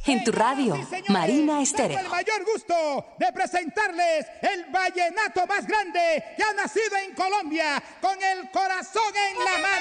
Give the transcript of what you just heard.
En tu radio, Señoras y señores, Marina Estéreo. tengo el mayor gusto de presentarles el vallenato más grande que ha nacido en Colombia, con el corazón en la mano.